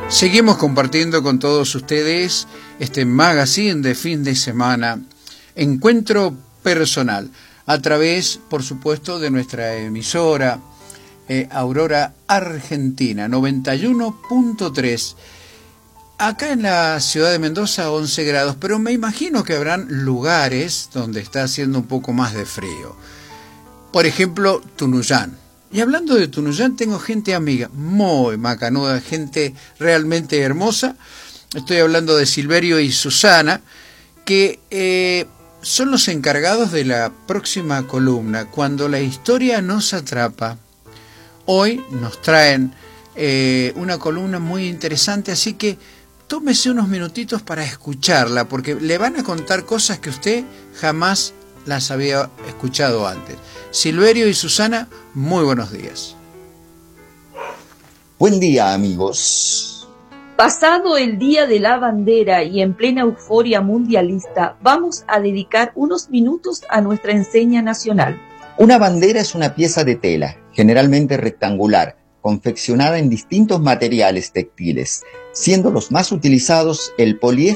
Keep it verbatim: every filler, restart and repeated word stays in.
Seguimos compartiendo con todos ustedes este magazine de fin de semana, Encuentro Personal, a través, por supuesto, de nuestra emisora eh, Aurora Argentina, noventa y uno punto tres. Acá en la ciudad de Mendoza, once grados, pero me imagino que habrán lugares donde está haciendo un poco más de frío. Por ejemplo, Tunuyán. Y hablando de Tunuyán, tengo gente amiga, muy macanuda, gente realmente hermosa. Estoy hablando de Silverio y Susana, que eh, son los encargados de la próxima columna, Cuando la historia nos atrapa. Hoy nos traen eh, una columna muy interesante, así que tómese unos minutitos para escucharla, porque le van a contar cosas que usted jamás las había escuchado antes. Silverio y Susana, muy buenos días. Buen día, amigos. Pasado el Día de la Bandera y en plena euforia mundialista, vamos a dedicar unos minutos a nuestra enseña nacional. Una bandera es una pieza de tela, generalmente rectangular, confeccionada en distintos materiales textiles, siendo los más utilizados el poliéster